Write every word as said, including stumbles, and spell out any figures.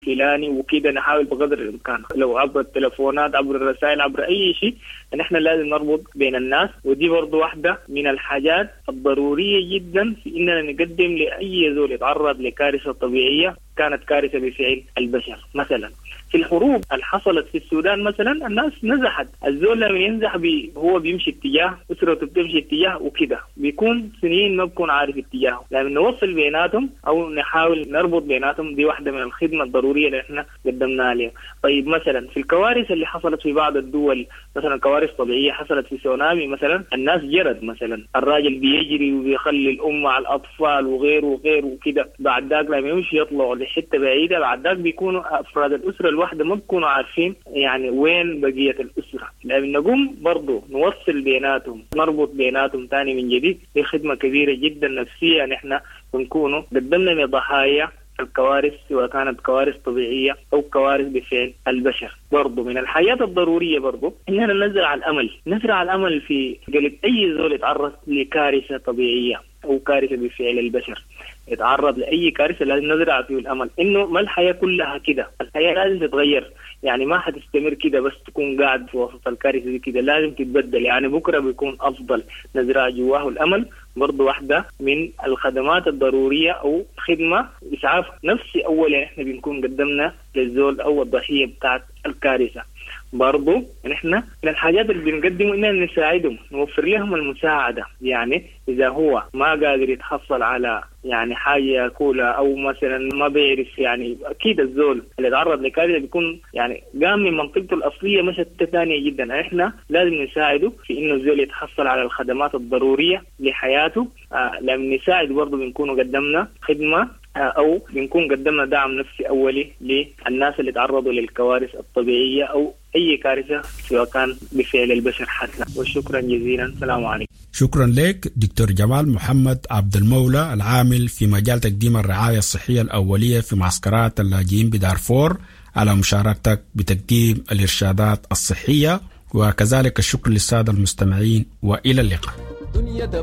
فلاني وكده، نحاول بقدر الإمكان لو عبر التلفونات عبر الرسائل عبر أي شيء نحن لازم نربط بين الناس. ودي برضو واحدة من الحاجات الضرورية جدا في إننا نقدم لأي زول يتعرض لكارثة طبيعية كانت كارثة بفعل البشر. مثلا في الحروب اللي حصلت في السودان مثلا الناس نزحت، الزول لما ينزح بي هو بيمشي اتجاه، أسرته بتمشي اتجاه وكده، بيكون سنين ما بكون عارف اتجاهه. لما نوصل بيناتهم أو نحاول نربط بيناتهم دي واحدة من الخدمة الضرورية اللي احنا قدمناها لهم. طيب مثلا في الكوارث اللي حصلت في بعض الدول، مثلا كوارث طبيعية حصلت في سونامي مثلا، الناس جرد مثلا، الراجل بيجري وبيخلي الأم على الأطفال وغيره وغيره وكده، بعد ذاك لما يمشي يطلعوا لحتة بعيدة، بعد ذاك بيكونوا أفراد الأسرة الواحدة ما بيكونوا عارفين يعني وين بقية الأسرة. لأن نقوم برضو نوصل بيناتهم، نربط بيناتهم تاني من جديد، دي خدمة كبيرة جدا نفسية نحن بنكونوا قدمنا لضحايا الكوارث سواء كانت كوارث طبيعية أو كوارث بفعل البشر. برضو من الحياة الضرورية برضو إننا نزرع الأمل، نزرع الأمل في قلب أي زول يتعرض لكارثة طبيعية أو كارثة بفعل البشر، يتعرض لأي كارثة لازم نزرع فيه الأمل إنه ما الحياة كلها كده، الحياة لازم تتغير، يعني ما حتستمر كده بس تكون قاعد في وسط الكارثة دي كده، لازم تتبدل، يعني بكرة بيكون أفضل، نزرع جواه الأمل. برضو واحدة من الخدمات الضرورية أو خدمة إسعاف نفسي أولا إحنا بنكون قدمنا للزول أو الضحية بتاعت الكارثة. برضو نحن من الحاجات اللي بنقدمه إننا نساعدهم، نوفر لهم المساعدة، يعني إذا هو ما قادر يتحصل على يعني حاجة يأكلها أو مثلا ما بيعرف، يعني أكيد الزول اللي تعرض لكارثة بيكون يعني قام من منطقته الأصلية مش ثانية جدا، إحنا لازم نساعده في إنه الزول يتحصل على الخدمات الضرورية لحياته. آه لما نساعد برضو بنكون قدمنا خدمة أو بنكون قدمنا دعم نفسي أولي للناس اللي تعرضوا للكوارث الطبيعية أو أي كارثة سواء كان بفعل البشر حتى. وشكرا جزيلا، السلام عليكم. شكرا لك دكتور جمال محمد عبد المولى، العامل في مجال تقديم الرعاية الصحية الأولية في معسكرات اللاجئين بدارفور، على مشاركتك بتقديم الإرشادات الصحية، وكذلك الشكر للسادة المستمعين، وإلى اللقاء.